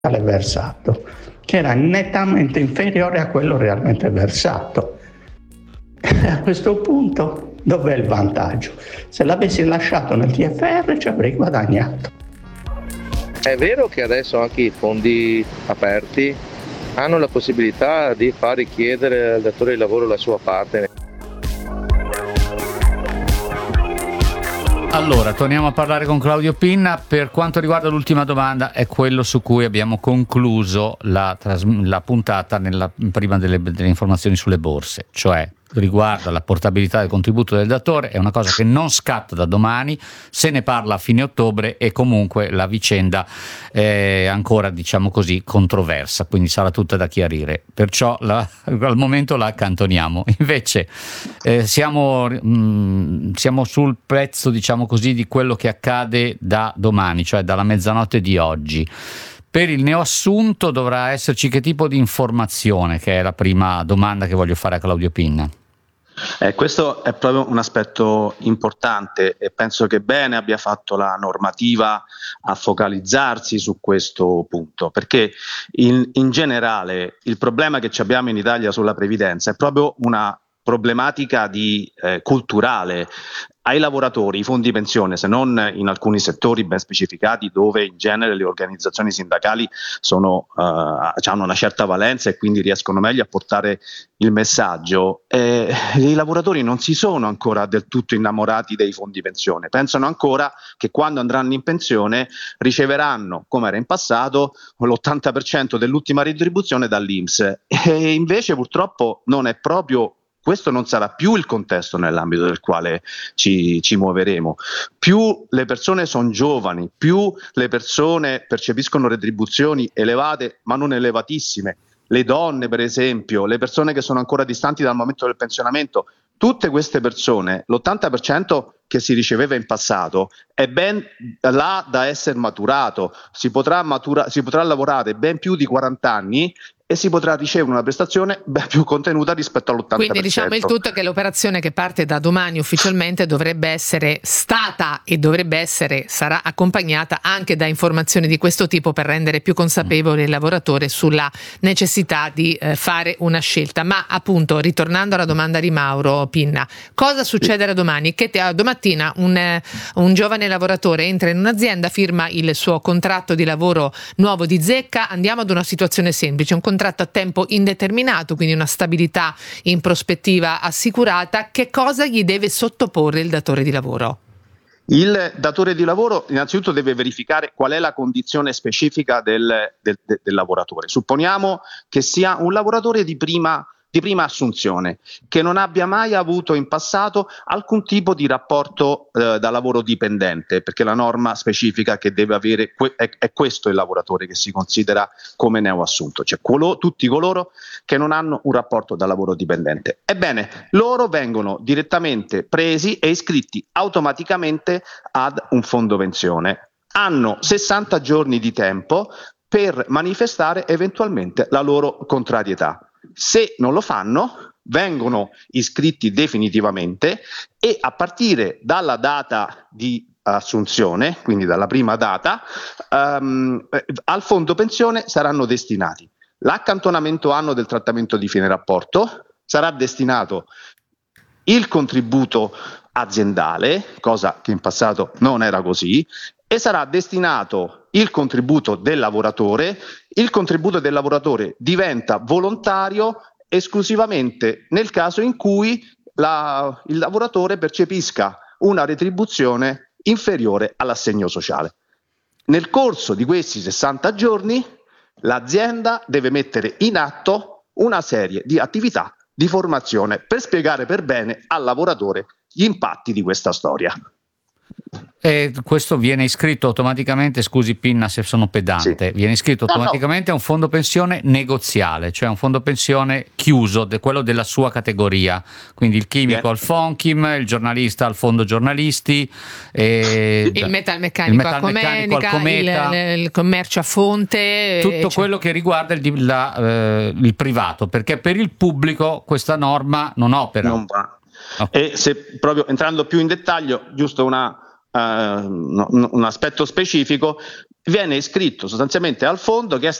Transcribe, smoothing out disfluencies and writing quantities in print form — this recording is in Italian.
versato, che era nettamente inferiore a quello realmente versato. A questo punto dov'è il vantaggio? Se l'avessi lasciato nel TFR ci avrei guadagnato. È vero che adesso anche i fondi aperti hanno la possibilità di far richiedere al datore di lavoro la sua parte? Allora, torniamo a parlare con Claudio Pinna. Per quanto riguarda l'ultima domanda, è quello su cui abbiamo concluso la puntata prima delle informazioni sulle borse, cioè riguarda la portabilità del contributo del datore. È una cosa che non scatta da domani, se ne parla a fine ottobre e comunque la vicenda è ancora, diciamo così, controversa, quindi sarà tutta da chiarire, perciò al momento la accantoniamo. Invece siamo sul pezzo, diciamo così, di quello che accade da domani, cioè dalla mezzanotte di oggi. Per il neoassunto dovrà esserci che tipo di informazione, che è la prima domanda che voglio fare a Claudio Pinna. Questo è proprio un aspetto importante e penso che bene abbia fatto la normativa a focalizzarsi su questo punto, perché in generale il problema che ci abbiamo in Italia sulla previdenza è proprio una problematica culturale. Ai lavoratori i fondi pensione, se non in alcuni settori ben specificati dove in genere le organizzazioni sindacali hanno una certa valenza e quindi riescono meglio a portare il messaggio, i lavoratori non si sono ancora del tutto innamorati dei fondi pensione, pensano ancora che quando andranno in pensione riceveranno, come era in passato, l'80% dell'ultima retribuzione dall'INPS, e invece purtroppo non è proprio questo, non sarà più il contesto nell'ambito del quale ci muoveremo. Più le persone sono giovani, più le persone percepiscono retribuzioni elevate ma non elevatissime, le donne per esempio, le persone che sono ancora distanti dal momento del pensionamento, tutte queste persone, l'80% che si riceveva in passato è ben là da essere maturato, si potrà lavorare ben più di 40 anni e si potrà ricevere una prestazione ben più contenuta rispetto all'80%. Quindi diciamo il tutto è che l'operazione che parte da domani ufficialmente dovrebbe essere stata e sarà accompagnata anche da informazioni di questo tipo per rendere più consapevole il lavoratore sulla necessità di fare una scelta. Ma appunto, ritornando alla domanda di Mauro Pinna, cosa succederà domani? Che domattina un giovane lavoratore entra in un'azienda, firma il suo contratto di lavoro nuovo di zecca, andiamo ad una situazione semplice, un contratto a tempo indeterminato, quindi una stabilità in prospettiva assicurata. Che cosa gli deve sottoporre il datore di lavoro? Il datore di lavoro innanzitutto deve verificare qual è la condizione specifica del lavoratore. Supponiamo che sia un lavoratore di prima assunzione, che non abbia mai avuto in passato alcun tipo di rapporto da lavoro dipendente, perché la norma specifica che deve avere è questo il lavoratore che si considera come neoassunto, cioè tutti coloro che non hanno un rapporto da lavoro dipendente. Ebbene, loro vengono direttamente presi e iscritti automaticamente ad un fondo pensione. Hanno 60 giorni di tempo per manifestare eventualmente la loro contrarietà. Se non lo fanno, vengono iscritti definitivamente e a partire dalla data di assunzione, quindi dalla prima data, al fondo pensione saranno destinati l'accantonamento anno del trattamento di fine rapporto, sarà destinato il contributo aziendale, cosa che in passato non era così, e sarà destinato il contributo del lavoratore. Il contributo del lavoratore diventa volontario esclusivamente nel caso in cui il lavoratore percepisca una retribuzione inferiore all'assegno sociale. Nel corso di questi 60 giorni l'azienda deve mettere in atto una serie di attività di formazione per spiegare per bene al lavoratore gli impatti di questa storia. E questo viene iscritto automaticamente, scusi Pinna se sono pedante, sì. Viene iscritto automaticamente a un fondo pensione negoziale, cioè un fondo pensione chiuso, quello della sua categoria, quindi il chimico al Fonchim, il giornalista al fondo giornalisti, il metalmeccanico al Cometa, il commercio a fonte, tutto quello che riguarda il privato, perché per il pubblico questa norma non opera. Non va. Okay. E se proprio entrando più in dettaglio, giusto un aspetto specifico, viene iscritto sostanzialmente al fondo che è